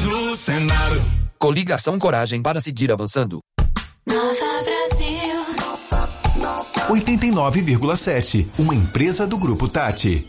do Senado. Coligação Coragem para seguir avançando. Nova Brasil 89,7. Uma empresa do Grupo Tati.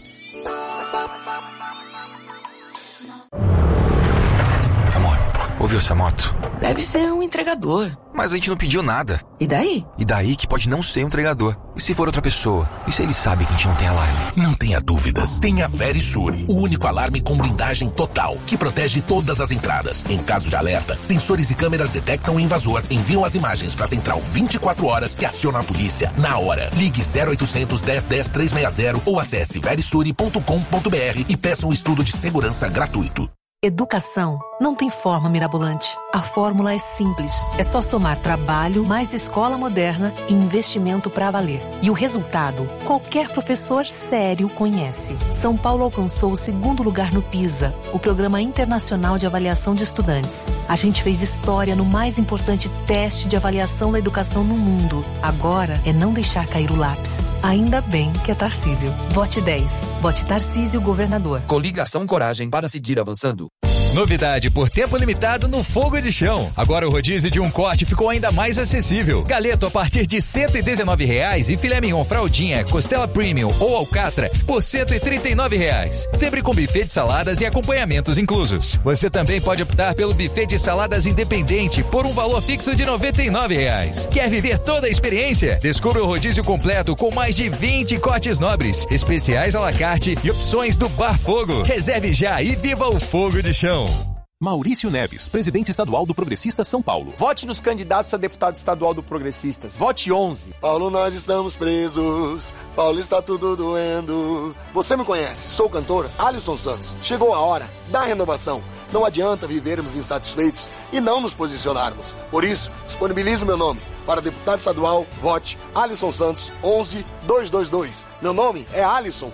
Amor, ouviu essa moto? Deve ser um entregador. Mas a gente não pediu nada. E daí? E daí que pode não ser um entregador. E se for outra pessoa? E se ele sabe que a gente não tem alarme? Não tenha dúvidas. Tenha a Verisure, o único alarme com blindagem total, que protege todas as entradas. Em caso de alerta, sensores e câmeras detectam o invasor, enviam as imagens para a central 24 horas que aciona a polícia na hora. Ligue 0800 10 10 360 ou acesse verisure.com.br e peça um estudo de segurança gratuito. Educação não tem forma mirabolante. A fórmula é simples. É só somar trabalho, mais escola moderna e investimento pra valer. E o resultado, qualquer professor sério conhece. São Paulo alcançou o 2º lugar no PISA, o Programa Internacional de Avaliação de Estudantes. A gente fez história no mais importante teste de avaliação da educação no mundo. Agora é não deixar cair o lápis. Ainda bem que é Tarcísio. Vote 10. Vote Tarcísio, governador. Coligação Coragem para seguir avançando. Novidade por tempo limitado no Fogo de Chão. Agora o rodízio de um corte ficou ainda mais acessível. Galeto a partir de R$ 119,00 e filé mignon fraldinha, costela premium ou alcatra por R$ 139,00. Sempre com buffet de saladas e acompanhamentos inclusos. Você também pode optar pelo buffet de saladas independente por um valor fixo de R$ 99,00. Quer viver toda a experiência? Descubra o rodízio completo com mais de 20 cortes nobres, especiais à la carte e opções do Bar Fogo. Reserve já e viva o Fogo de Chão. Maurício Neves, presidente estadual do Progressistas São Paulo. Vote nos candidatos a deputado estadual do Progressistas. Vote 11. Paulo, nós estamos presos. Paulo, está tudo doendo. Você me conhece, sou o cantor Alisson Santos. Chegou a hora da renovação. Não adianta vivermos insatisfeitos e não nos posicionarmos. Por isso, disponibilizo meu nome. Para deputado estadual, vote Alisson Santos 11222. Meu nome é Alisson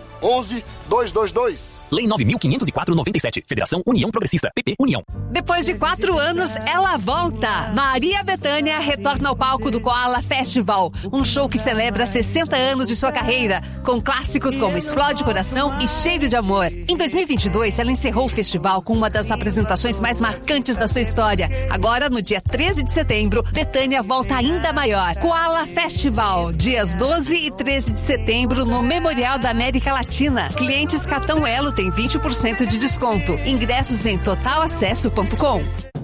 11222. Lei 9.504/97. Federação União Progressista. PP União. Depois de 4 anos, ela volta. Maria Bethânia retorna ao palco do Koala Festival. Um show que celebra 60 anos de sua carreira, com clássicos como Explode Coração e Cheiro de Amor. Em 2022, ela encerrou o festival com uma das apresentações mais marcantes da sua história. Agora, no dia 13 de setembro, Bethânia volta ainda maior. Koala Festival, dias 12 e 13 de setembro, no Memorial da América Latina. Clientes Cartão Elo têm 20% de desconto. Ingressos em totalacesso.com.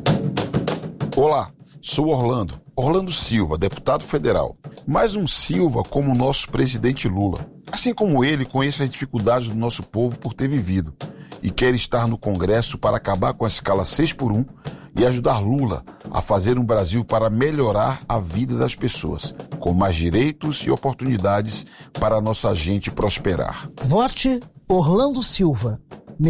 Olá, sou Orlando Silva, deputado federal. Mais um Silva como o nosso presidente Lula. Assim como ele, conheço as dificuldades do nosso povo por ter vivido e quer estar no Congresso para acabar com a escala 6x1 e ajudar Lula a fazer um Brasil para melhorar a vida das pessoas, com mais direitos e oportunidades para a nossa gente prosperar. Vote Orlando Silva,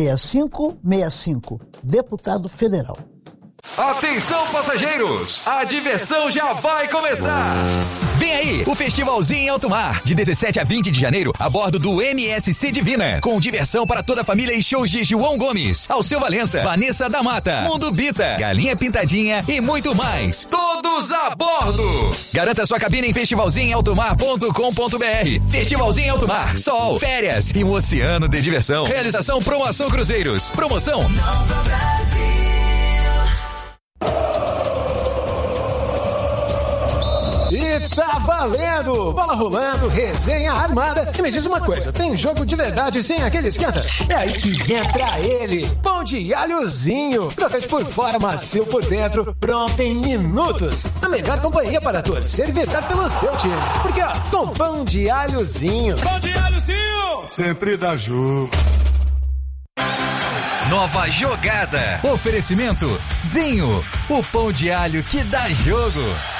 6565, deputado federal. Atenção, passageiros! A diversão já vai começar! Vem aí, o Festivalzinho em Alto Mar, de 17 a 20 de janeiro, a bordo do MSC Divina, com diversão para toda a família e shows de João Gomes, Alceu Valença, Vanessa da Mata, Mundo Bita, Galinha Pintadinha e muito mais. Todos a bordo! Garanta sua cabine em festivalzinhoaltomar.com.br. Festivalzinho em Alto Mar, sol, férias e um oceano de diversão. Realização Promoção Cruzeiros. Promoção Nova Brasil. E tá valendo! Bola rolando, resenha armada. E me diz uma coisa, tem jogo de verdade sem aquele esquenta? É aí que entra ele, pão de alhozinho. Crocante por fora, macio por dentro, pronto em minutos. A melhor companhia para torcer e vibrar pelo seu time. Porque ó, com pão de alhozinho. Pão de alhozinho! Sempre dá jogo. Nova jogada. Oferecimento Zinho, o pão de alho que dá jogo.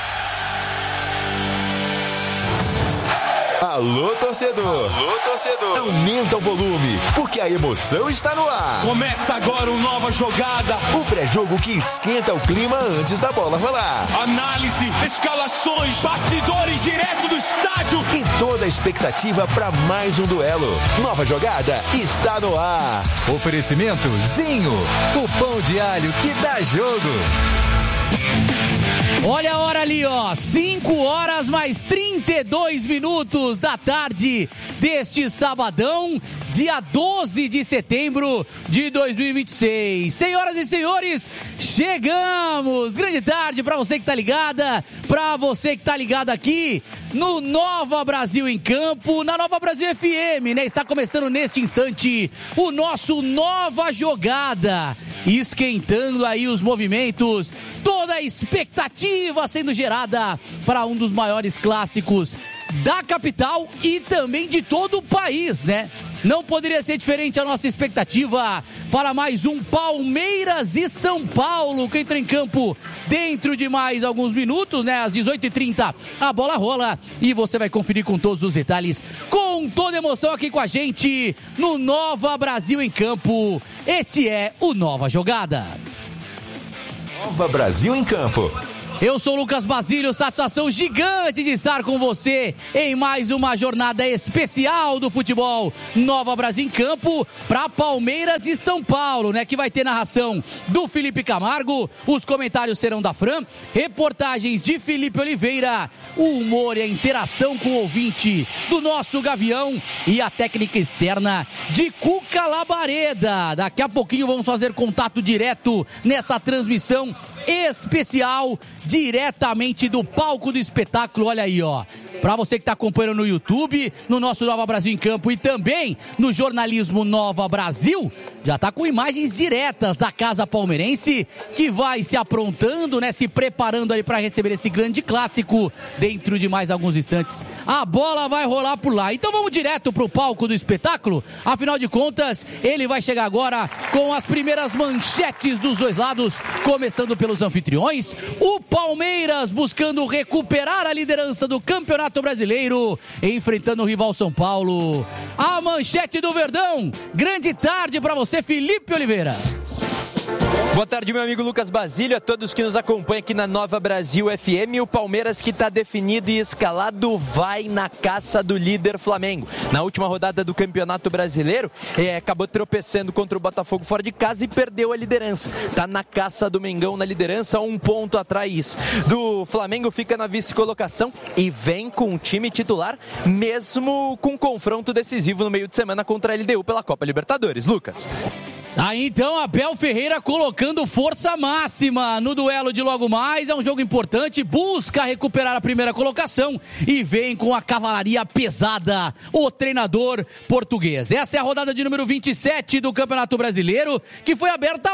Alô, torcedor! Alô, torcedor! Aumenta o volume, porque a emoção está no ar. Começa agora uma nova jogada. O pré-jogo que esquenta o clima antes da bola rolar. Análise, escalações, bastidores direto do estádio. E toda a expectativa para mais um duelo. Nova jogada está no ar. Oferecimento Zinho, o pão de alho que dá jogo. Olha a hora ali, ó, 5 horas mais 32 minutos da tarde deste sabadão, dia 12 de setembro de 2026. Senhoras e senhores, chegamos! Grande tarde pra você que tá ligada, pra você que tá ligado aqui no Nova Brasil em Campo, na Nova Brasil FM, né? Está começando neste instante o nosso Nova Jogada, esquentando aí os movimentos, toda a expectativa sendo gerada para um dos maiores clássicos da capital e também de todo o país, né? Não poderia ser diferente a nossa expectativa para mais um Palmeiras e São Paulo, que entra em campo dentro de mais alguns minutos, né? Às 18h30 a bola rola e você vai conferir com todos os detalhes, com toda emoção aqui com a gente no Nova Brasil em Campo. Esse é o Nova Jogada. Nova Brasil em Campo. Eu sou o Lucas Basílio, satisfação gigante de estar com você em mais uma jornada especial do futebol Nova Brasil em Campo para Palmeiras e São Paulo, né? Que vai ter narração do Felipe Camargo, os comentários serão da Fran, reportagens de Felipe Oliveira, o humor e a interação com o ouvinte do nosso Gavião e a técnica externa de Cuca Labareda. Daqui a pouquinho vamos fazer contato direto nessa transmissão especial diretamente do palco do espetáculo. Olha aí, ó, pra você que tá acompanhando no YouTube, no nosso Nova Brasil em Campo e também no jornalismo Nova Brasil, já tá com imagens diretas da Casa Palmeirense, que vai se aprontando, né, se preparando aí para receber esse grande clássico dentro de mais alguns instantes. A bola vai rolar por lá. Então vamos direto pro palco do espetáculo. Afinal de contas, ele vai chegar agora com as primeiras manchetes dos dois lados, começando pelos anfitriões. O Palmeiras buscando recuperar a liderança do Campeonato Brasileiro, enfrentando o rival São Paulo. A manchete do Verdão. Grande tarde para você, Felipe Oliveira. Boa tarde, meu amigo Lucas Basílio, a todos que nos acompanham aqui na Nova Brasil FM. O Palmeiras, que está definido e escalado, vai na caça do líder Flamengo. Na última rodada do Campeonato Brasileiro, acabou tropeçando contra o Botafogo fora de casa e perdeu a liderança. Está na caça do Mengão na liderança, 1 ponto atrás do Flamengo, fica na vice-colocação e vem com o time titular, mesmo com confronto decisivo no meio de semana contra a LDU pela Copa Libertadores. Lucas. Aí então, Abel Ferreira colocando força máxima no duelo de logo mais. É um jogo importante, busca recuperar a primeira colocação e vem com a cavalaria pesada, o treinador português. Essa é a rodada de número 27 do Campeonato Brasileiro, que foi aberta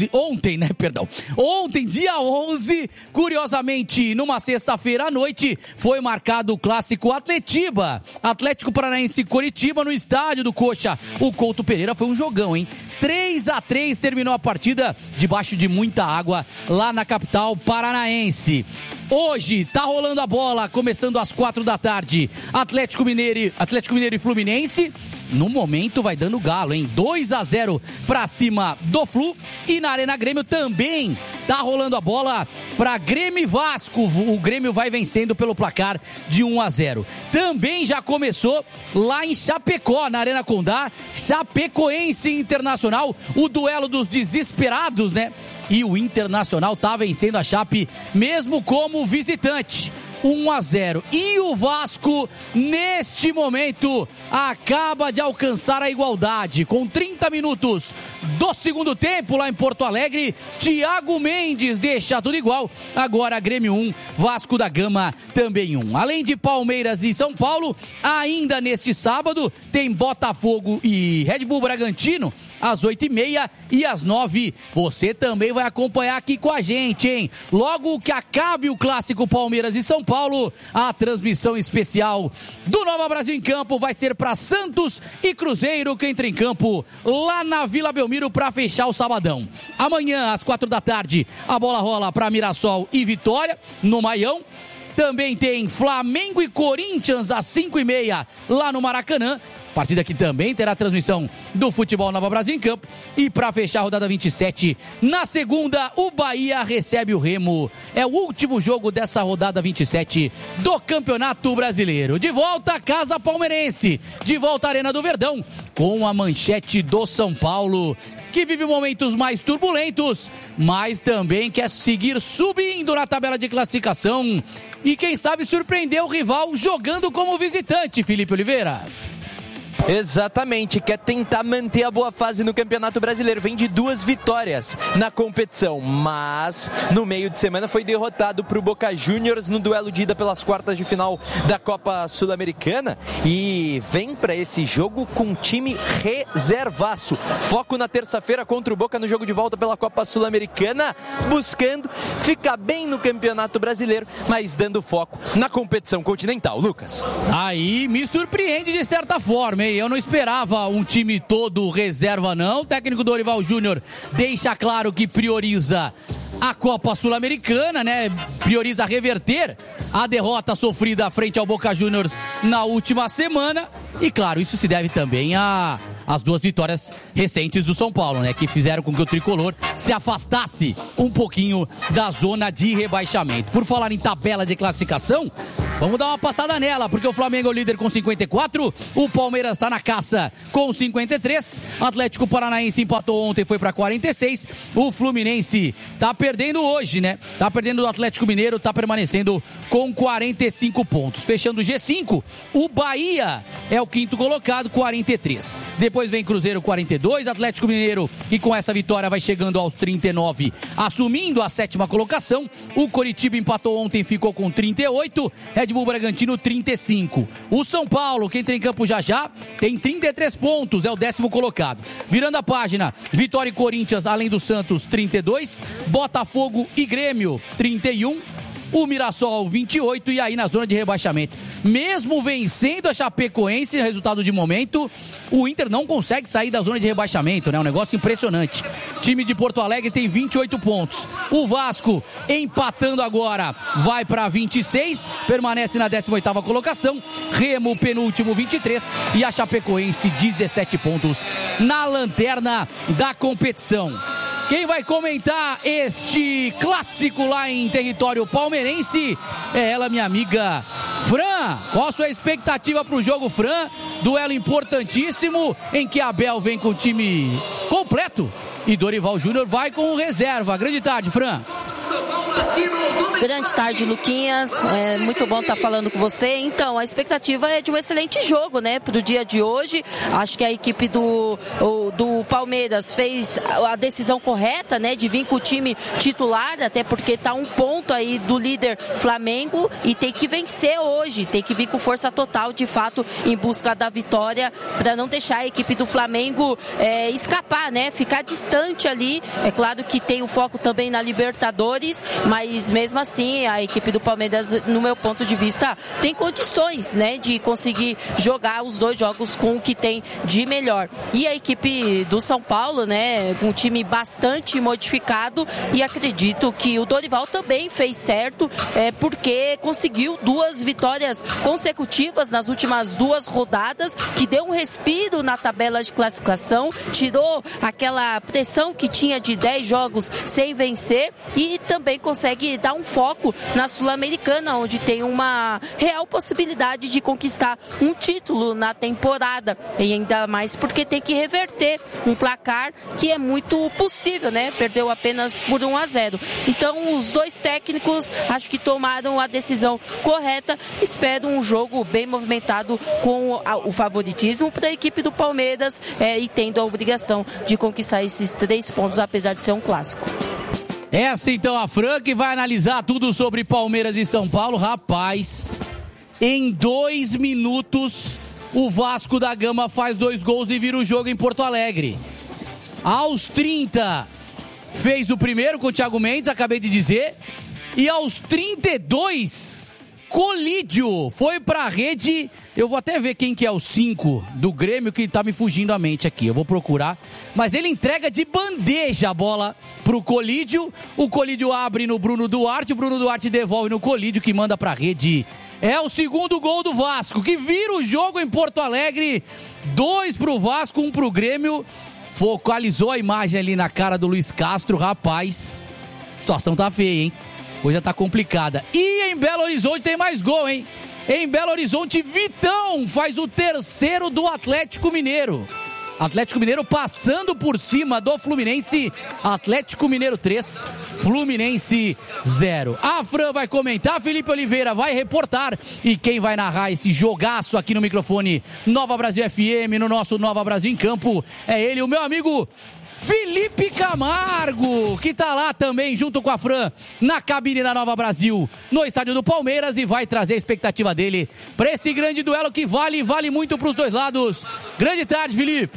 ontem, dia 11, curiosamente, numa sexta-feira à noite, foi marcado o clássico Atletiba, Atlético Paranaense e Coritiba, no estádio do Coxa. O Couto Pereira, foi um jogão, hein? 3-3 terminou a partida debaixo de muita água lá na capital paranaense. Hoje tá rolando a bola, começando às 4 da tarde. Atlético Mineiro e Fluminense. No momento vai dando galo, hein? 2-0 pra cima do Flu. E na Arena Grêmio também tá rolando a bola pra Grêmio e Vasco. O Grêmio vai vencendo pelo placar de 1-0. Também já começou lá em Chapecó, na Arena Condá, Chapecoense Internacional, o duelo dos desesperados, né? E o Internacional tá vencendo a Chape mesmo como visitante. 1-0. E o Vasco, neste momento, acaba de alcançar a igualdade. Com 30 minutos do segundo tempo, lá em Porto Alegre, Thiago Mendes deixa tudo igual. Agora Grêmio 1, Vasco da Gama também 1. Além de Palmeiras e São Paulo, ainda neste sábado, tem Botafogo e Red Bull Bragantino, às 8h30 e às 9h. Você também vai acompanhar aqui com a gente, hein? Logo que acabe o clássico Palmeiras e São Paulo, a transmissão especial do Nova Brasil em Campo vai ser para Santos e Cruzeiro, que entra em campo lá na Vila Belmiro para fechar o sabadão. Amanhã, às 4 da tarde, a bola rola para Mirassol e Vitória, no Maião. Também tem Flamengo e Corinthians às 5h30 lá no Maracanã. Partida que também terá transmissão do Futebol Nova Brasil em campo. E para fechar a rodada 27, na segunda, o Bahia recebe o Remo. É o último jogo dessa rodada 27 do Campeonato Brasileiro. De volta à casa palmeirense, de volta à Arena do Verdão, com a manchete do São Paulo, que vive momentos mais turbulentos, mas também quer seguir subindo na tabela de classificação e quem sabe surpreender o rival jogando como visitante, Felipe Oliveira. Exatamente, quer tentar manter a boa fase no Campeonato Brasileiro. Vem de 2 vitórias na competição, mas no meio de semana foi derrotado para o Boca Juniors no duelo de ida pelas quartas de final da Copa Sul-Americana e vem para esse jogo com time reservaço. Foco na terça-feira contra o Boca no jogo de volta pela Copa Sul-Americana, buscando ficar bem no Campeonato Brasileiro, mas dando foco na competição continental. Lucas. Aí me surpreende de certa forma, hein? Eu não esperava um time todo reserva, não. O técnico Dorival Júnior deixa claro que prioriza a Copa Sul-Americana, né? Prioriza reverter a derrota sofrida frente ao Boca Juniors na última semana. E claro, isso se deve também às 2 vitórias recentes do São Paulo, né? Que fizeram com que o tricolor se afastasse um pouquinho da zona de rebaixamento. Por falar em tabela de classificação, vamos dar uma passada nela, porque o Flamengo é o líder com 54, o Palmeiras está na caça com 53, Atlético Paranaense empatou ontem, foi para 46, o Fluminense tá perdendo hoje, né? Tá perdendo o Atlético Mineiro, tá permanecendo com 45 pontos. Fechando o G5, o Bahia é o 5º colocado, 43. Depois vem Cruzeiro 42, Atlético Mineiro, que com essa vitória vai chegando aos 39, assumindo a 7ª colocação. O Coritiba empatou ontem, ficou com 38, Red Bull Bragantino 35. O São Paulo, que entra em campo já, tem 33 pontos, é o 10º colocado. Virando a página, Vitória e Corinthians, além do Santos, 32, Botafogo e Grêmio, 31, o Mirassol 28 e aí na zona de rebaixamento. Mesmo vencendo a Chapecoense, resultado de momento, o Inter não consegue sair da zona de rebaixamento, né? Um negócio impressionante. Time de Porto Alegre tem 28 pontos. O Vasco, empatando agora, vai para 26, permanece na 18ª colocação. Remo, penúltimo, 23 e a Chapecoense, 17 pontos na lanterna da competição. Quem vai comentar este clássico lá em território palmeirense é ela, minha amiga Fran. Qual a sua expectativa para o jogo, Fran? Duelo importantíssimo em que Abel vem com o time completo e Dorival Júnior vai com reserva. Grande tarde, Fran. Grande tarde, Luquinhas. É muito bom estar falando com você. Então, a expectativa é de um excelente jogo, né, para o dia de hoje. Acho que a equipe do Palmeiras fez a decisão correta, né, de vir com o time titular, até porque está um ponto aí do líder Flamengo e tem que vencer hoje, tem que vir com força total, de fato, em busca da vitória, para não deixar a equipe do Flamengo escapar, né, ficar distante ali. É claro que tem o foco também na Libertadores, mas mesmo assim a equipe do Palmeiras, no meu ponto de vista, tem condições, né, de conseguir jogar os 2 jogos com o que tem de melhor. E a equipe do São Paulo, né, um time bastante modificado, e acredito que o Dorival também fez certo, porque conseguiu 2 vitórias consecutivas nas últimas 2 rodadas, que deu um respiro na tabela de classificação, tirou aquela pressão que tinha de 10 jogos sem vencer e também consegue dar um foco na Sul-Americana, onde tem uma real possibilidade de conquistar um título na temporada, e ainda mais porque tem que reverter um placar que é muito possível, né? Perdeu apenas por 1-0. Então, os 2 técnicos acho que tomaram a decisão correta. Espero um jogo bem movimentado, com o favoritismo para a equipe do Palmeiras e tendo a obrigação de conquistar esses 3 pontos, apesar de ser um clássico. Essa então a Fran, que vai analisar tudo sobre Palmeiras e São Paulo. Rapaz, em 2 minutos o Vasco da Gama faz 2 gols e vira o jogo em Porto Alegre. Aos 30 fez o primeiro com o Thiago Mendes, acabei de dizer, e aos 32 Colídio foi pra rede. Eu vou até ver quem que é o 5 do Grêmio, que tá me fugindo a mente aqui, eu vou procurar. Mas ele entrega de bandeja a bola pro Colídio. O Colídio abre no Bruno Duarte, o Bruno Duarte devolve no Colídio, que manda pra rede é o segundo gol do Vasco, que vira o jogo em Porto Alegre. 2 pro Vasco, 1 pro Grêmio. Focalizou a imagem ali na cara do Luiz Castro, rapaz. A situação tá feia, hein? Coisa tá complicada. E em Belo Horizonte tem mais gol, hein? Em Belo Horizonte, Vitão faz o terceiro do Atlético Mineiro. Atlético Mineiro passando por cima do Fluminense. Atlético Mineiro 3, Fluminense 0. A Fran vai comentar, Felipe Oliveira vai reportar. E quem vai narrar esse jogaço aqui no microfone Nova Brasil FM, no nosso Nova Brasil em Campo, é ele, o meu amigo Felipe Camargo, que tá lá também junto com a Fran na cabine da Nova Brasil, no estádio do Palmeiras, e vai trazer a expectativa dele para esse grande duelo que vale muito pros dois lados. Grande tarde, Felipe.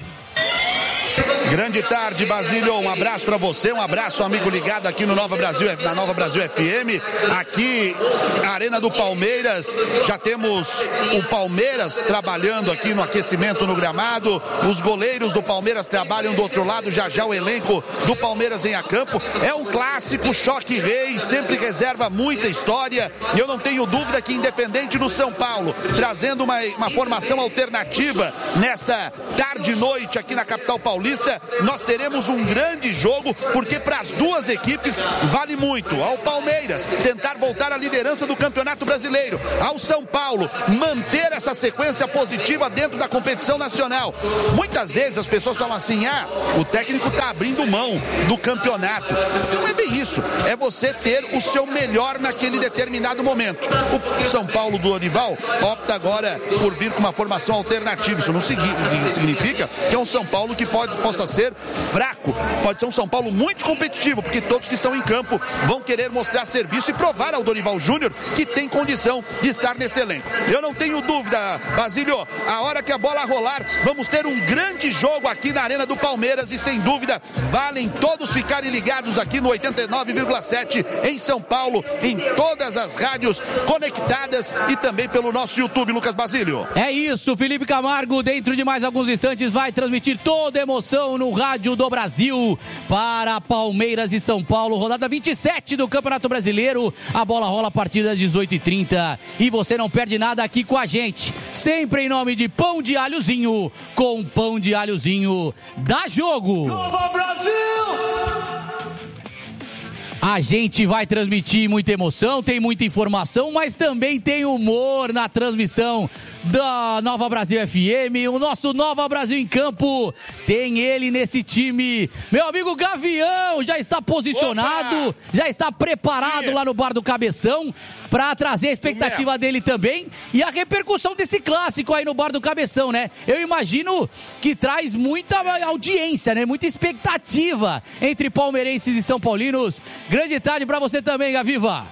Grande tarde, Basílio, um abraço para você, um abraço, amigo ligado aqui no Nova Brasil, na Nova Brasil FM, aqui Arena do Palmeiras. Já temos o Palmeiras trabalhando aqui no aquecimento no gramado, os goleiros do Palmeiras trabalham do outro lado, já o elenco do Palmeiras em campo. É um clássico, choque rei, sempre reserva muita história, e eu não tenho dúvida que, independente do São Paulo, trazendo uma formação alternativa nesta tarde e noite aqui na capital paulista, nós teremos um grande jogo, porque para as duas equipes vale muito. Ao Palmeiras tentar voltar à liderança do Campeonato Brasileiro, ao São Paulo manter essa sequência positiva dentro da competição nacional. Muitas vezes as pessoas falam assim: o técnico está abrindo mão do campeonato. Não é bem isso, é você ter o seu melhor naquele determinado momento. O São Paulo do Dorival opta agora por vir com uma formação alternativa. Isso não significa que é um São Paulo que possa ser fraco, pode ser um São Paulo muito competitivo, porque todos que estão em campo vão querer mostrar serviço e provar ao Dorival Júnior que tem condição de estar nesse elenco. Eu não tenho dúvida, Basílio, a hora que a bola rolar, vamos ter um grande jogo aqui na Arena do Palmeiras, e sem dúvida valem todos ficarem ligados aqui no 89,7 em São Paulo, em todas as rádios conectadas e também pelo nosso YouTube, Lucas Basílio. É isso, Felipe Camargo, dentro de mais alguns instantes vai transmitir toda a emoção no Rádio do Brasil para Palmeiras e São Paulo, rodada 27 do Campeonato Brasileiro. A bola rola a partir das 18h30 e você não perde nada aqui com a gente, sempre em nome de Pão de Alhozinho. Com Pão de Alhozinho dá jogo. Nova Brasil! A gente vai transmitir muita emoção, tem muita informação, mas também tem humor na transmissão da Nova Brasil FM, o nosso Nova Brasil em Campo. Tem ele nesse time, meu amigo Gavião, já está posicionado, opa, já está preparado, sim, lá no Bar do Cabeção, para trazer a expectativa dele também e a repercussão desse clássico aí no Bar do Cabeção, né? Eu imagino que traz muita audiência, né? Muita expectativa entre palmeirenses e são paulinos. Grande tarde pra você também, Gaviva.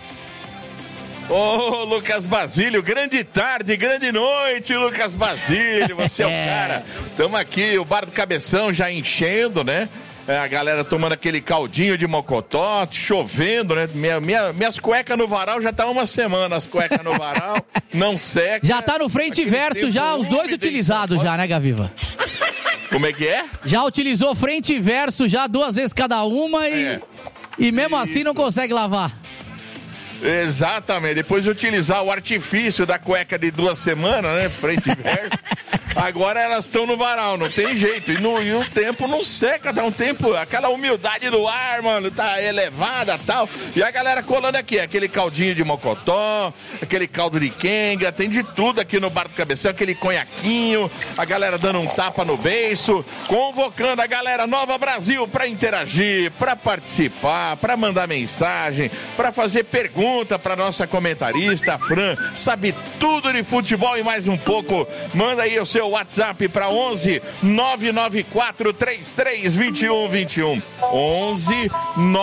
Ô, Lucas Basílio, grande tarde, grande noite, Lucas Basílio, você é o cara. Estamos aqui, o Bar do Cabeção já enchendo, né? A galera tomando aquele caldinho de mocotó, chovendo, né? Minhas cuecas no varal já tá uma semana, as cuecas no varal, não seca. Já tá no frente e verso, já os dois utilizados já, né, Gaviva? Como é que é? Já utilizou frente e verso, já 2 vezes cada uma e mesmo assim não consegue lavar. Exatamente, depois de utilizar o artifício da cueca de 2 semanas, né, frente e verso, agora elas estão no varal, não tem jeito, e o tempo não seca, tá um tempo, aquela umidade do ar, mano, tá elevada e tal, e a galera colando aqui, aquele caldinho de mocotó, aquele caldo de quenga, tem de tudo aqui no Bar do Cabeção, aquele conhaquinho, a galera dando um tapa no beiço, convocando a galera Nova Brasil pra interagir, pra participar, pra mandar mensagem, pra fazer perguntas para nossa comentarista, a Fran, sabe tudo de futebol e mais um pouco. Manda aí o seu WhatsApp para 11 994 33 21 21. 11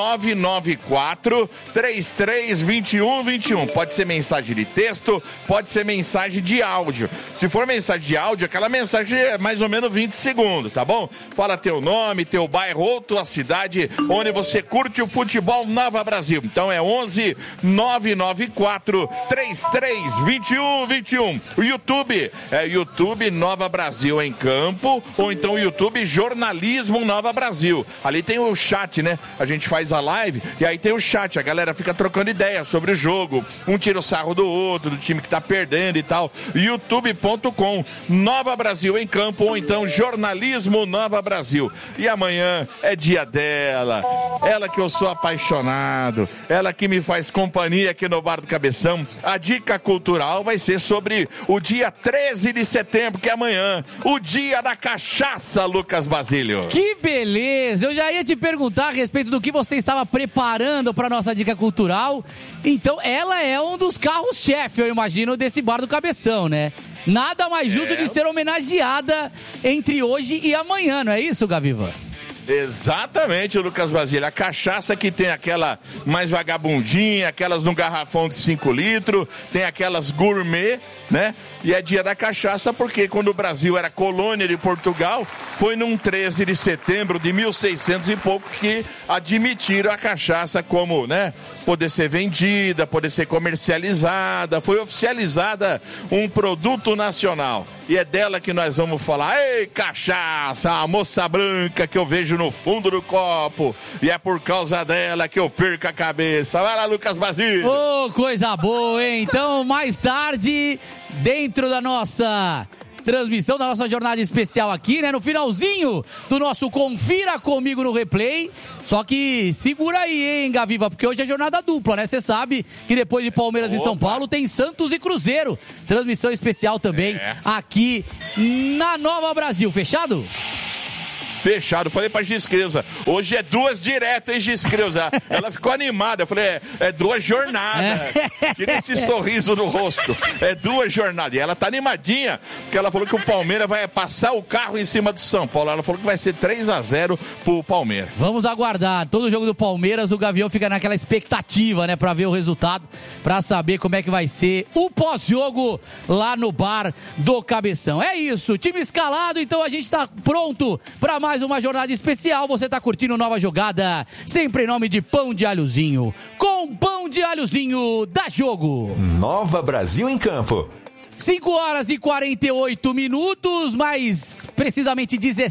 994 33 21 21. Pode ser mensagem de texto, pode ser mensagem de áudio. Se for mensagem de áudio, aquela mensagem é mais ou menos 20 segundos, tá bom? Fala teu nome, teu bairro ou tua cidade onde você curte o futebol Nova Brasil. Então é 11 994 33 21 21. O YouTube é YouTube Nova Nova Brasil em Campo, ou então o YouTube Jornalismo Nova Brasil. Ali tem o chat, né? A gente faz a live e aí tem o chat, a galera fica trocando ideias sobre o jogo, um tira o sarro do outro, do time que tá perdendo e tal. youtube.com, Nova Brasil em Campo, ou então Jornalismo Nova Brasil. E amanhã é dia dela, ela que eu sou apaixonado, ela que me faz companhia aqui no Bar do Cabeção. A dica cultural vai ser sobre o dia 13 de setembro, que é amanhã, o dia da cachaça, Lucas Basílio. Que beleza! Eu já ia te perguntar a respeito do que você estava preparando para nossa dica cultural. Então, ela é um dos carros-chefe, eu imagino, desse Bar do Cabeção, né? Nada mais justo de ser homenageada entre hoje e amanhã, não é isso, Gaviva? Exatamente, Lucas Basílio. A cachaça que tem aquela mais vagabundinha, aquelas no garrafão de 5 litros, tem aquelas gourmet, né? E é dia da cachaça porque quando o Brasil era colônia de Portugal, foi num 13 de setembro de 1600 e pouco que admitiram a cachaça como, né? Poder ser vendida, poder ser comercializada, foi oficializada um produto nacional. E é dela que nós vamos falar. Ei, cachaça, a moça branca que eu vejo no fundo do copo. E é por causa dela que eu perco a cabeça. Vai lá, Lucas Basílio. Ô, coisa boa, hein? Então, mais tarde, dentro da nossa transmissão, da nossa jornada especial aqui, né? No finalzinho do nosso Confira Comigo no Replay. Só que segura aí, hein, Gaviva? Porque hoje é jornada dupla, né? Você sabe que depois de Palmeiras e São Paulo tem Santos e Cruzeiro. Transmissão especial também aqui na Nova Brasil. Fechado? Fechado, falei pra Giscreuza, hoje é 2 direto, hein, Giscreuza? Ela ficou animada, eu falei, é 2 jornadas. Tira esse sorriso no rosto, é 2 jornadas. E ela tá animadinha, porque ela falou que o Palmeiras vai passar o carro em cima do São Paulo. Ela falou que vai ser 3-0 pro Palmeiras. Vamos aguardar, todo jogo do Palmeiras, o Gavião fica naquela expectativa, né, pra ver o resultado, pra saber como é que vai ser o pós-jogo lá no Bar do Cabeção. É isso, time escalado, então a gente tá pronto pra mais uma jornada especial. Você tá curtindo Nova Jogada, sempre em nome de Pão de Alhozinho. Com Pão de Alhozinho, dá jogo. Nova Brasil em Campo. 5 horas e 48 minutos, mais precisamente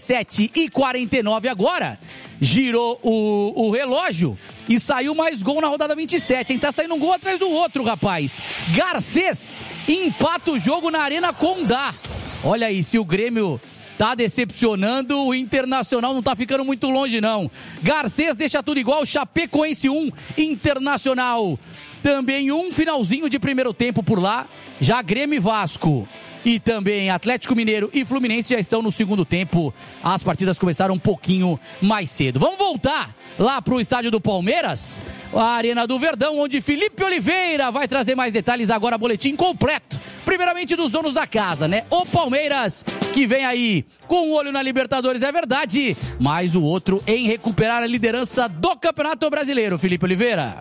17h49 agora. Girou o relógio e saiu mais gol na rodada 27, hein? Tá saindo um gol atrás do outro, rapaz. Garcês empata o jogo na Arena Condá. Olha aí, se o Grêmio tá decepcionando, o Internacional não tá ficando muito longe, não. Garcês deixa tudo igual, Chapecoense 1, Internacional também 1, finalzinho de primeiro tempo por lá. Já Grêmio e Vasco e também Atlético Mineiro e Fluminense já estão no segundo tempo. As partidas começaram um pouquinho mais cedo. Vamos voltar lá pro estádio do Palmeiras, a Arena do Verdão, onde Felipe Oliveira vai trazer mais detalhes agora, boletim completo. Primeiramente dos donos da casa, né? O Palmeiras, que vem aí com um olho na Libertadores, é verdade, mas o outro em recuperar a liderança do Campeonato Brasileiro. Felipe Oliveira.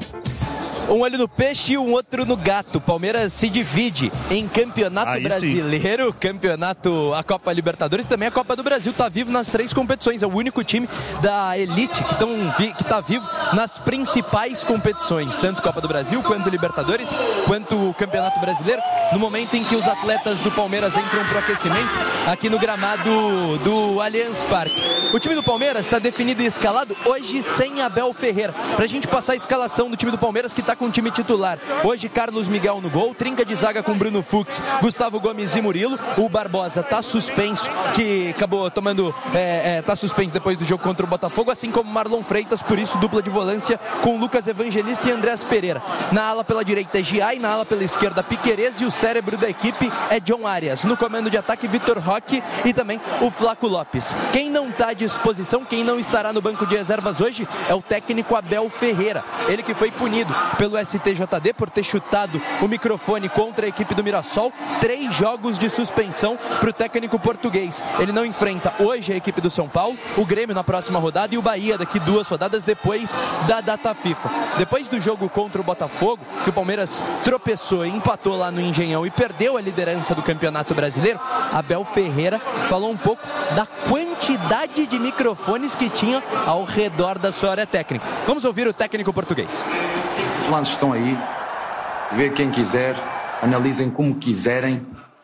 Um olho no peixe e um outro no gato. Palmeiras se divide em Campeonato Brasileiro, Campeonato, a Copa Libertadores, também a Copa do Brasil. Tá vivo nas 3 competições. É o único time da elite que tá vivo nas principais competições, tanto Copa do Brasil, quanto Libertadores, quanto o Campeonato Brasileiro. No momento em que os atletas do Palmeiras entram pro aquecimento aqui no gramado do Allianz Parque. O time do Palmeiras está definido e escalado hoje sem Abel Ferreira. Pra gente passar a escalação do time do Palmeiras, que tá com o time titular. Hoje Carlos Miguel no gol, trinca de zaga com Bruno Fux, Gustavo Gomes e Murilo. O Barbosa tá suspenso, que acabou tomando, tá suspenso depois do jogo contra o Botafogo, assim como Marlon Freitas, por isso dupla de volância com Lucas Evangelista e Andrés Pereira. Na ala pela direita é Giai, na ala pela esquerda Piquerez, e o cérebro da equipe é John Arias. No comando de ataque, Vitor Roque e também o Flaco Lopes. Quem não tá à disposição, quem não estará no banco de reservas hoje é o técnico Abel Ferreira. Ele que foi punido pelo STJD por ter chutado o microfone contra a equipe do Mirassol. 3 jogos de suspensão para o técnico português. Ele não enfrenta hoje a equipe do São Paulo, o Grêmio na próxima rodada e o Bahia daqui 2 rodadas depois da data FIFA. Depois do jogo contra o Botafogo, que o Palmeiras tropeçou e empatou lá no Engenhão e perdeu a liderança do Campeonato Brasileiro, Abel Ferreira falou um pouco da quantidade de microfones que tinha ao redor da sua área técnica. Vamos ouvir o técnico português. Os lances estão aí, vê quem quiser, analisem como quiserem,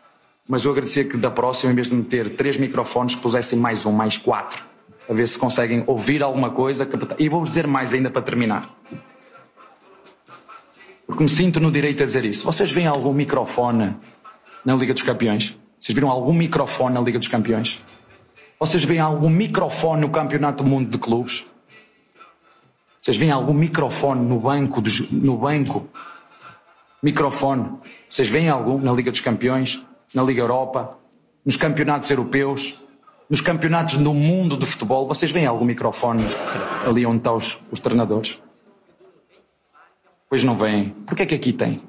mas eu agradecia que da próxima, em vez de meter 3 microfones, pusessem mais 1, mais 4, a ver se conseguem ouvir alguma coisa. E vou-vos dizer mais ainda para terminar, porque me sinto no direito a dizer isso. Vocês veem algum microfone na Liga dos Campeões? Vocês viram algum microfone na Liga dos Campeões? Vocês veem algum microfone no Campeonato do Mundo de Clubes? Vocês veem algum microfone no banco? Microfone. Vocês veem algum na Liga dos Campeões, na Liga Europa, nos campeonatos europeus, nos campeonatos do mundo de futebol? Vocês veem algum microfone ali onde estão os treinadores? Pois não veem. Porquê que aqui tem?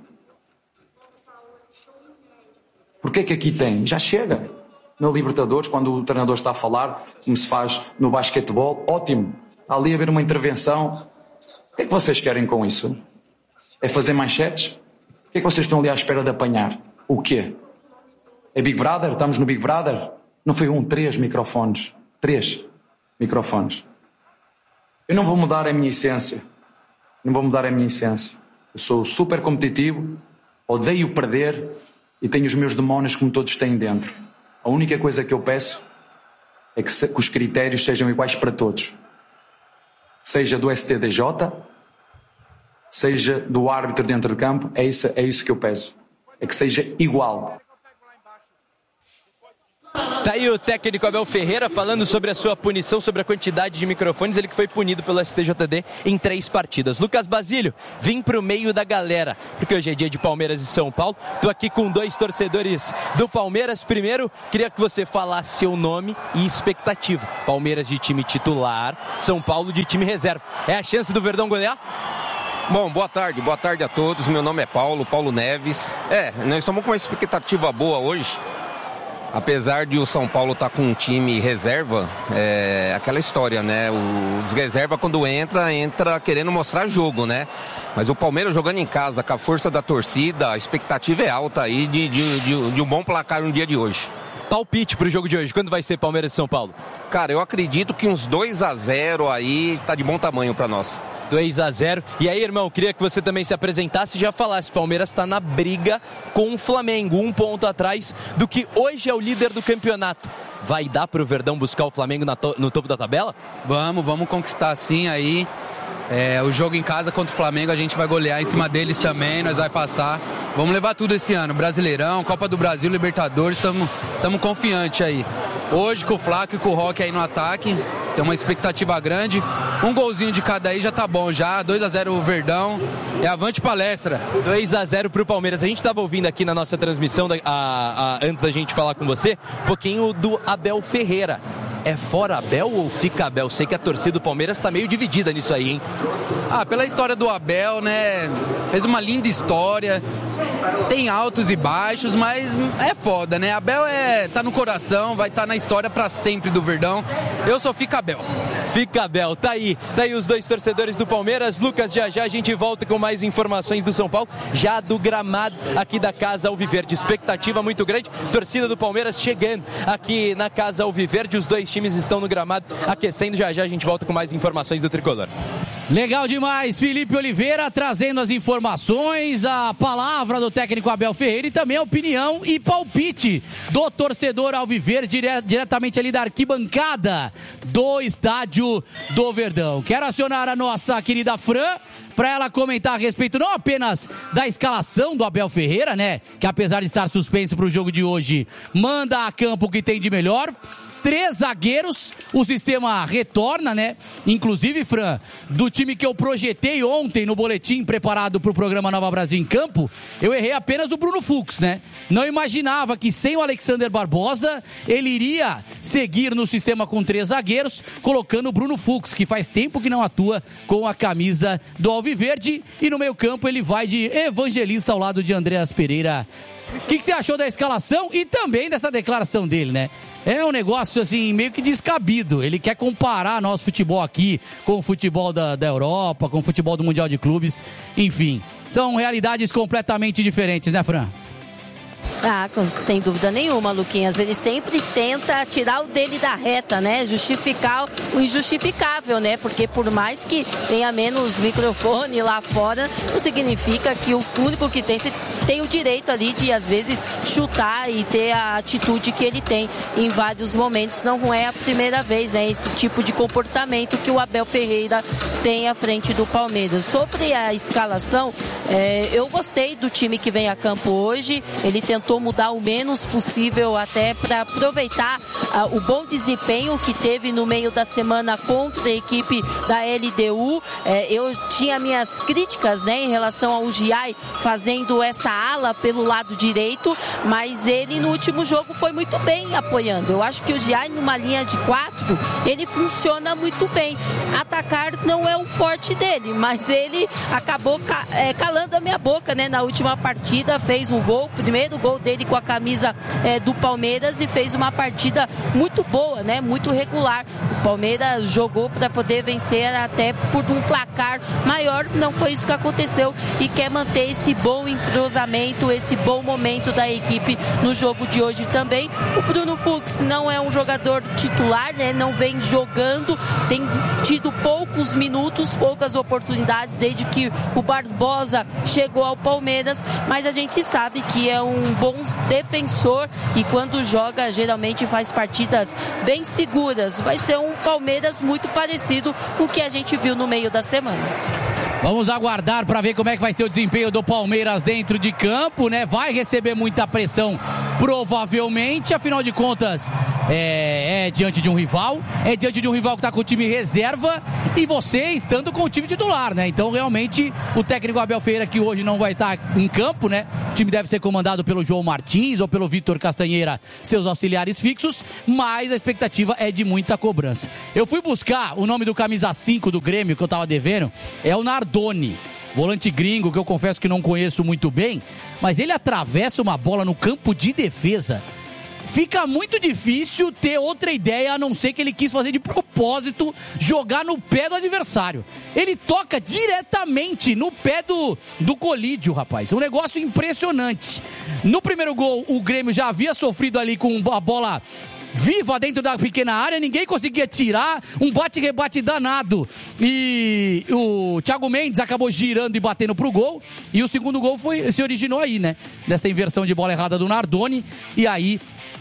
Porquê que aqui tem? Já chega. Na Libertadores, quando o treinador está a falar, como se faz no basquetebol, ótimo. Há ali a haver uma intervenção. O que é que vocês querem com isso? É fazer manchetes? O que é que vocês estão ali à espera de apanhar? O quê? É Big Brother? Estamos no Big Brother? Não foi 3 microfones. 3 microfones. Eu não vou mudar a minha essência. Não vou mudar a minha essência. Eu sou super competitivo, odeio perder e tenho os meus demónios como todos têm dentro. A única coisa que eu peço é que os critérios sejam iguais para todos. Seja do STDJ, seja do árbitro dentro do campo, é isso que eu peço. É que seja igual. Tá aí o técnico Abel Ferreira falando sobre a sua punição, sobre a quantidade de microfones, ele que foi punido pelo STJD em 3 partidas. Lucas Basílio, vim pro meio da galera, porque hoje é dia de Palmeiras e São Paulo. Tô aqui com 2 torcedores do Palmeiras. Primeiro, queria que você falasse seu nome e expectativa. Palmeiras de time titular, São Paulo de time reserva. É a chance do Verdão golear? Bom, boa tarde a todos. Meu nome é Paulo Neves. Nós estamos com uma expectativa boa hoje. Apesar de o São Paulo estar com um time reserva, aquela história, né? Os reserva quando entra querendo mostrar jogo, né? Mas o Palmeiras jogando em casa, com a força da torcida, a expectativa é alta aí de um bom placar no dia de hoje. Palpite pro jogo de hoje, quando vai ser Palmeiras e São Paulo? Cara, eu acredito que uns 2-0 aí tá de bom tamanho pra nós. 2-0. E aí, irmão, queria que você também se apresentasse e já falasse. Palmeiras está na briga com o Flamengo, 1 ponto atrás do que hoje é o líder do campeonato. Vai dar pro Verdão buscar o Flamengo no topo da tabela? Vamos conquistar sim aí. O jogo em casa contra o Flamengo a gente vai golear em cima deles também, nós vai passar. Vamos levar tudo esse ano, Brasileirão, Copa do Brasil, Libertadores, estamos confiantes aí. Hoje com o Flaco e com o Roque aí no ataque, tem uma expectativa grande. Um golzinho de cada aí já tá bom já, 2-0 o Verdão, e avante palestra. 2-0 pro Palmeiras. A gente tava ouvindo aqui na nossa transmissão, antes da gente falar com você, um pouquinho do Abel Ferreira. É fora Abel ou fica Abel? Sei que a torcida do Palmeiras tá meio dividida nisso aí, hein? Pela história do Abel, né? Fez uma linda história. Tem altos e baixos, mas é foda, né? Abel tá no coração, vai estar na história pra sempre do Verdão. Eu sou fica Abel. Fica Abel, tá aí os 2 torcedores do Palmeiras. Lucas, já a gente volta com mais informações do São Paulo, já do gramado aqui da Casa Alviverde. Expectativa muito grande, torcida do Palmeiras chegando aqui na Casa Alviverde. Os 2 times estão no gramado aquecendo. Já a gente volta com mais informações do Tricolor. Legal demais, Felipe Oliveira trazendo as informações, a palavra do técnico Abel Ferreira e também a opinião e palpite do torcedor alviverde diretamente ali da arquibancada do estádio do Verdão. Quero acionar a nossa querida Fran para ela comentar a respeito não apenas da escalação do Abel Ferreira, né, que apesar de estar suspenso para o jogo de hoje, manda a campo o que tem de melhor. 3 zagueiros, o sistema retorna, né? Inclusive, Fran, do time que eu projetei ontem no boletim preparado para o programa Nova Brasil em Campo, eu errei apenas o Bruno Fux, né? Não imaginava que sem o Alexander Barbosa, ele iria seguir no sistema com 3 zagueiros, colocando o Bruno Fux, que faz tempo que não atua com a camisa do Alviverde, e no meio campo ele vai de Evangelista ao lado de Andreas Pereira. O que você achou da escalação e também dessa declaração dele, né? É um negócio, assim, meio que descabido. Ele quer comparar nosso futebol aqui com o futebol da Europa, com o futebol do Mundial de Clubes. Enfim, são realidades completamente diferentes, né, Fran? Sem dúvida nenhuma, Luquinhas. Ele sempre tenta tirar o dele da reta, né? Justificar o injustificável, né? Porque por mais que tenha menos microfone lá fora, não significa que o único que tem o direito ali de, às vezes, chutar e ter a atitude que ele tem em vários momentos. Não é a primeira vez, né? Esse tipo de comportamento que o Abel Ferreira tem à frente do Palmeiras. Sobre a escalação, eu gostei do time que vem a campo hoje. Ele tentou mudar o menos possível até para aproveitar o bom desempenho que teve no meio da semana contra a equipe da LDU. Eu tinha minhas críticas, né, em relação ao Giai fazendo essa ala pelo lado direito, mas ele no último jogo foi muito bem apoiando. Eu acho que o Giai numa linha de 4, ele funciona muito bem. Atacar não é o forte dele, mas ele acabou calando a minha boca, né, na última partida, fez um gol, primeiro gol dele com a camisa do Palmeiras, e fez uma partida muito boa, né, muito regular. O Palmeiras jogou para poder vencer até por um placar maior, não foi isso que aconteceu, e quer manter esse bom entrosamento, esse bom momento da equipe no jogo de hoje também. O Bruno Fux não é um jogador titular, né, não vem jogando, tem tido poucos minutos, poucas oportunidades desde que o Barbosa chegou ao Palmeiras, mas a gente sabe que é um bom defensor e quando joga geralmente faz partidas bem seguras. Vai ser um Palmeiras muito parecido com o que a gente viu no meio da semana. Vamos aguardar para ver como é que vai ser o desempenho do Palmeiras dentro de campo, né? Vai receber muita pressão, provavelmente, afinal de contas, é diante de um rival, que está com o time reserva e você estando com o time titular, né? Então, realmente, o técnico Abel Ferreira, que hoje não vai estar em campo, né? O time deve ser comandado pelo João Martins ou pelo Vitor Castanheira, seus auxiliares fixos, mas a expectativa é de muita cobrança. Eu fui buscar o nome do camisa 5 do Grêmio, que eu tava devendo, é o Nardoni, volante gringo, que eu confesso que não conheço muito bem, mas ele atravessa uma bola no campo de defesa. Fica muito difícil ter outra ideia, a não ser que ele quis fazer de propósito, jogar no pé do adversário. Ele toca diretamente no pé do Colídio, rapaz. É um negócio impressionante. No primeiro gol, o Grêmio já havia sofrido ali com a bola viva dentro da pequena área, ninguém conseguia tirar, um bate-rebate danado, e o Thiago Mendes acabou girando e batendo pro gol, e o segundo gol se originou aí, né, dessa inversão de bola errada do Nardoni, e aí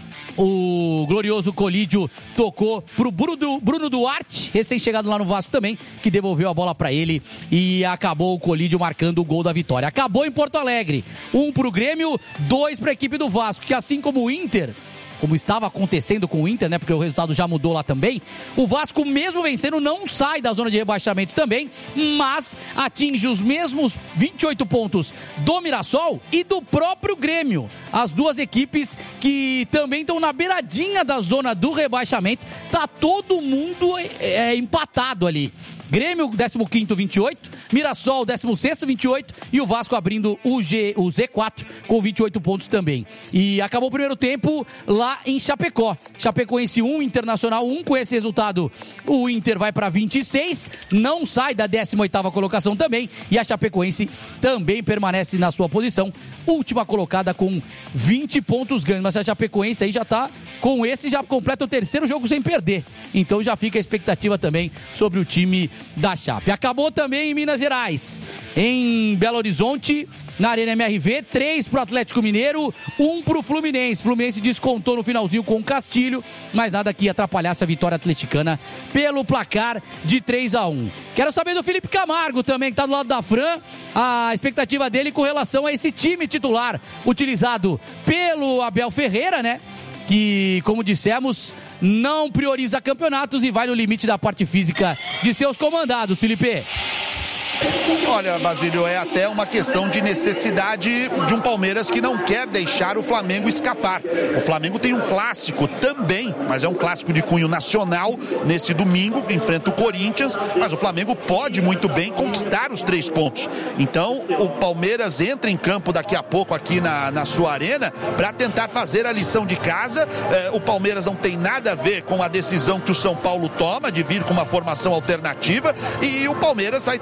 o glorioso Colídio tocou pro Bruno Duarte, recém-chegado lá no Vasco também, que devolveu a bola pra ele e acabou o Colídio marcando o gol da vitória. Acabou em Porto Alegre, 1 pro Grêmio, 2 pra equipe do Vasco, que assim como o Inter, como estava acontecendo com o Inter, né, porque o resultado já mudou lá também, o Vasco, mesmo vencendo, não sai da zona de rebaixamento também, mas atinge os mesmos 28 pontos do Mirassol e do próprio Grêmio. As duas equipes que também estão na beiradinha da zona do rebaixamento, tá todo mundo empatado ali. Grêmio, 15º, 28. Mirassol, 16º, 28. E o Vasco abrindo o Z4 com 28 pontos também. E acabou o primeiro tempo lá em Chapecó. Chapecoense 1, Internacional 1. Com esse resultado, o Inter vai para 26. Não sai da 18ª colocação também. E a Chapecoense também permanece na sua posição. Última colocada com 20 pontos ganhos. Mas a Chapecoense aí já tá com esse, já completa o terceiro jogo sem perder. Então já fica a expectativa também sobre o time da Chape. Acabou também em Minas Gerais, em Belo Horizonte, na Arena MRV, 3 pro Atlético Mineiro, 1 pro Fluminense. Fluminense descontou no finalzinho com o Castilho, mas nada que atrapalhasse a vitória atleticana pelo placar de 3-1. Quero saber do Felipe Camargo também, que tá do lado da Fran, a expectativa dele com relação a esse time titular utilizado pelo Abel Ferreira, né? Que, como dissemos, não prioriza campeonatos e vai no limite da parte física de seus comandados, Felipe. Olha, Basílio, é até uma questão de necessidade de um Palmeiras que não quer deixar o Flamengo escapar. O Flamengo tem um clássico também, mas é um clássico de cunho nacional nesse domingo, que enfrenta o Corinthians, mas o Flamengo pode muito bem conquistar os 3 pontos. Então, o Palmeiras entra em campo daqui a pouco aqui na sua arena para tentar fazer a lição de casa. O Palmeiras não tem nada a ver com a decisão que o São Paulo toma de vir com uma formação alternativa e o Palmeiras vai tentar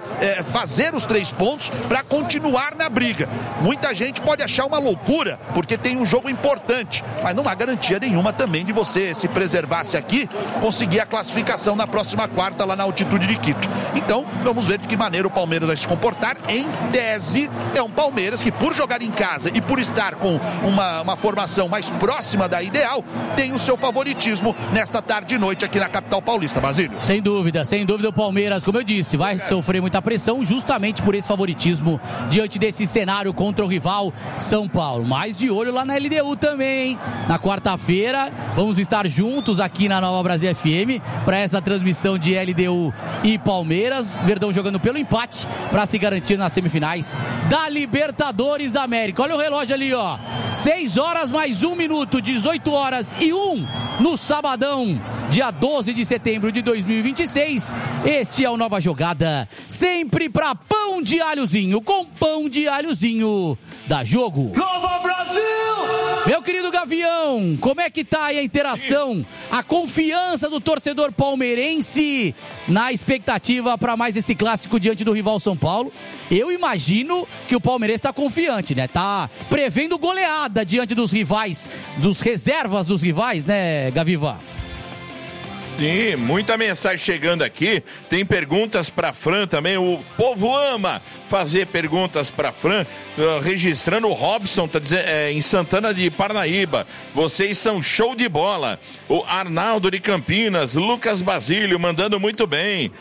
fazer os 3 pontos para continuar na briga. Muita gente pode achar uma loucura, porque tem um jogo importante, mas não há garantia nenhuma também de você, se preservar-se aqui, conseguir a classificação na próxima quarta lá na altitude de Quito. Então, vamos ver de que maneira o Palmeiras vai se comportar. Em tese, é um Palmeiras que, por jogar em casa e por estar com uma formação mais próxima da ideal, tem o seu favoritismo nesta tarde e noite aqui na capital paulista. Basílio. Sem dúvida o Palmeiras, como eu disse, vai sofrer muita pressão justamente por esse favoritismo diante desse cenário contra o rival São Paulo. Mas de olho lá na LDU também, hein? Na quarta-feira, vamos estar juntos aqui na Nova Brasil FM para essa transmissão de LDU e Palmeiras. Verdão jogando pelo empate para se garantir nas semifinais da Libertadores da América. Olha o relógio ali, ó. 6 horas mais 1 minuto, 18 horas e 1 no sabadão, dia 12 de setembro de 2026. Este é o Nova Jogada, sempre pra pão de alhozinho, com pão de alhozinho da Jogo. Nova Brasil! Meu querido Gavião, como é que tá aí a interação, a confiança do torcedor palmeirense na expectativa para mais esse clássico diante do rival São Paulo? Eu imagino que o palmeirense está confiante, né? Tá prevendo goleada diante dos rivais, dos reservas dos rivais, né, Gaviva? Sim, muita mensagem chegando aqui. Tem perguntas para Fran também. O povo ama fazer perguntas para Fran. Registrando o Robson, tá dizendo, em Santana de Parnaíba. Vocês são show de bola. O Arnaldo de Campinas, Lucas Basílio mandando muito bem.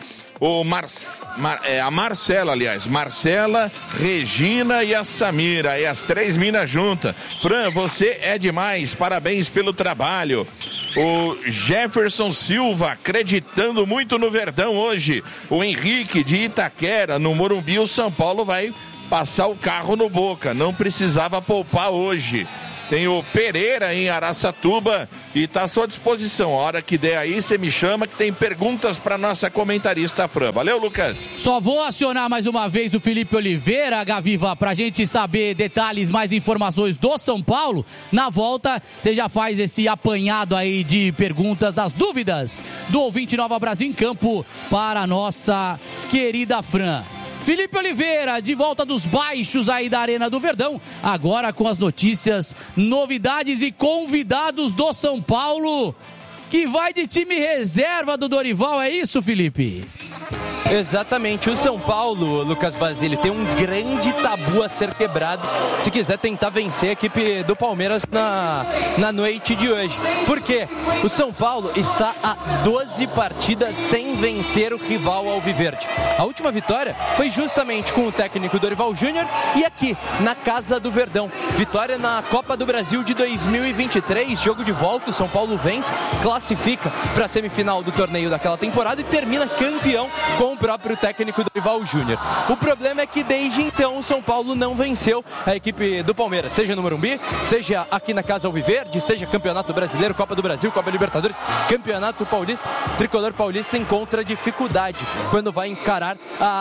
A Marcela, aliás, Marcela, Regina e a Samira, e as 3 minas juntas. Fran, você é demais, parabéns pelo trabalho. O Jefferson Silva, acreditando muito no Verdão hoje. O Henrique de Itaquera, no Morumbi, o São Paulo vai passar o carro no Boca, não precisava poupar hoje. Tem o Pereira em Araçatuba e está à sua disposição. A hora que der aí, você me chama que tem perguntas para nossa comentarista Fran. Valeu, Lucas. Só vou acionar mais uma vez o Felipe Oliveira, Gaviva, para a gente saber detalhes, mais informações do São Paulo. Na volta, você já faz esse apanhado aí de perguntas, das dúvidas do ouvinte Nova Brasil em Campo para a nossa querida Fran. Felipe Oliveira, de volta dos baixos aí da Arena do Verdão, agora com as notícias, novidades e convidados do São Paulo, que vai de time reserva do Dorival, é isso, Felipe? Exatamente, o São Paulo, Lucas Basílio, tem um grande tabu a ser quebrado se quiser tentar vencer a equipe do Palmeiras na noite de hoje. Por quê? O São Paulo está a 12 partidas sem vencer o rival alviverde. A última vitória foi justamente com o técnico Dorival Júnior e aqui, na Casa do Verdão. Vitória na Copa do Brasil de 2023, jogo de volta, o São Paulo vence, classifica para a semifinal do torneio daquela temporada e termina campeão com o próprio técnico Dorival Júnior. O problema é que desde então o São Paulo não venceu a equipe do Palmeiras, seja no Morumbi, seja aqui na Casa Alviverde, seja Campeonato Brasileiro, Copa do Brasil, Copa Libertadores, Campeonato Paulista. O tricolor paulista encontra dificuldade quando vai encarar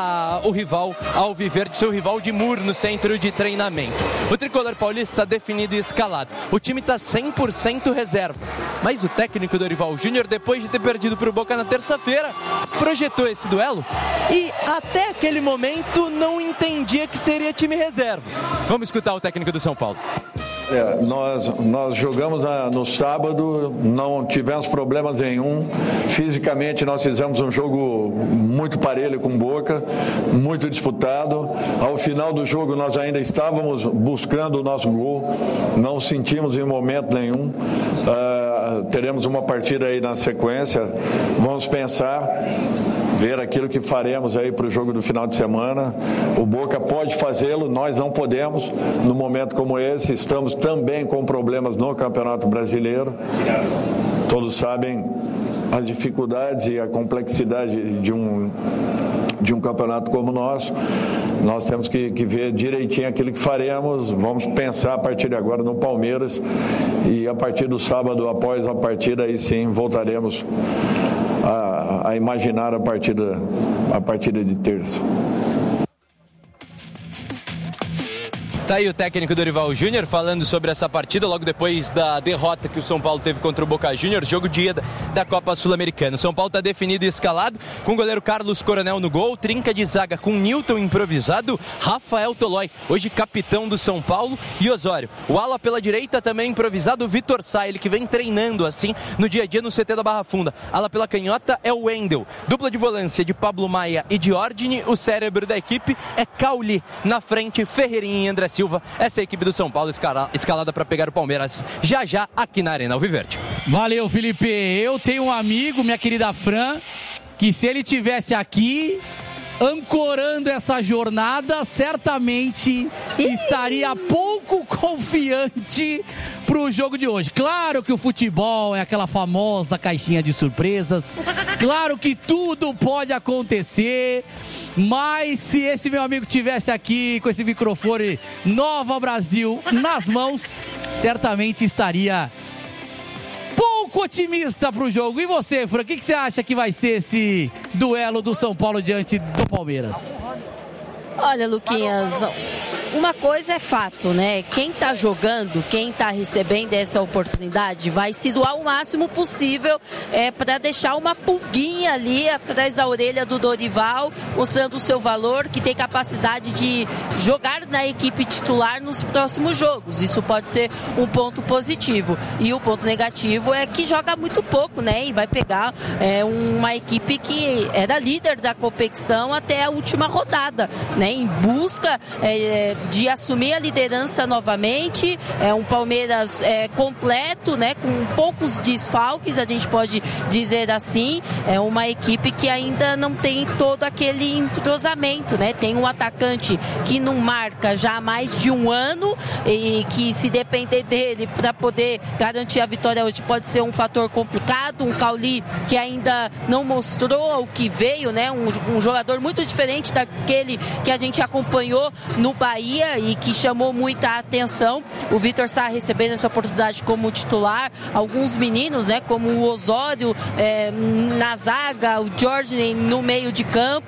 o rival alviverde, seu rival de muro no centro de treinamento. O tricolor paulista está definido e escalado. O time está 100% reserva. Mas o técnico Dorival Júnior, depois de ter perdido para o Boca na terça-feira, projetou esse duelo e até aquele momento não entendia que seria time reserva. Vamos escutar o técnico do São Paulo. Nós jogamos no sábado, não tivemos problemas nenhum. Fisicamente nós fizemos um jogo muito parelho com Boca, muito disputado. Ao final do jogo nós ainda estávamos buscando o nosso gol, não sentimos em momento nenhum. Teremos uma partida aí na sequência, vamos pensar, ver aquilo que faremos aí para o jogo do final de semana. O Boca pode fazê-lo, nós não podemos. No momento como esse, estamos também com problemas no Campeonato Brasileiro. Todos sabem as dificuldades e a complexidade de um campeonato como o nosso. Nós temos que ver direitinho aquilo que faremos. Vamos pensar a partir de agora no Palmeiras e a partir do sábado, após a partida, aí sim voltaremos a imaginar a partida de terça. Tá aí o técnico Dorival Júnior falando sobre essa partida logo depois da derrota que o São Paulo teve contra o Boca Juniors, jogo de ida da Copa Sul-Americana. O São Paulo tá definido e escalado, com o goleiro Carlos Coronel no gol, trinca de zaga com Nilton improvisado, Rafael Tolói, hoje capitão do São Paulo, e Osório. O ala pela direita também improvisado, Vitor Sá, ele que vem treinando assim no dia a dia no CT da Barra Funda. Ala pela canhota é o Wendel. Dupla de volância de Pablo Maia e Diordini, o cérebro da equipe é Cauli. Na frente, Ferreirinha e André Silva. Essa é a equipe do São Paulo escalada para pegar o Palmeiras já aqui na Arena Alviverde. Valeu, Felipe. Eu tenho um amigo, minha querida Fran, que se ele tivesse aqui ancorando essa jornada, certamente estaria pouco confiante pro jogo de hoje. Claro que o futebol é aquela famosa caixinha de surpresas, claro que tudo pode acontecer, mas se esse meu amigo tivesse aqui com esse microfone Nova Brasil nas mãos, certamente estaria pouco otimista pro jogo. E você, Fran, o que você acha que vai ser esse duelo do São Paulo diante do Palmeiras? Olha, Luquinhas, uma coisa é fato, né? Quem tá jogando, quem tá recebendo essa oportunidade vai se doar o máximo possível para deixar uma pulguinha ali atrás da orelha do Dorival, mostrando o seu valor, que tem capacidade de jogar na equipe titular nos próximos jogos. Isso pode ser um ponto positivo. E o ponto negativo é que joga muito pouco, né? E vai pegar uma equipe que era líder da competição até a última rodada, né? Em busca de assumir a liderança novamente. É um Palmeiras completo, né? Com poucos desfalques, a gente pode dizer assim. É uma equipe que ainda não tem todo aquele entrosamento, né? Tem um atacante que não marca já há mais de um ano e que, se depender dele para poder garantir a vitória hoje, pode ser um fator complicado. Um Cauli que ainda não mostrou o que veio, né? Um jogador muito diferente daquele que a gente acompanhou no Bahia e que chamou muita atenção. O Vitor Sá recebendo essa oportunidade como titular, alguns meninos, né, como o Osório na zaga, o Jorge no meio de campo.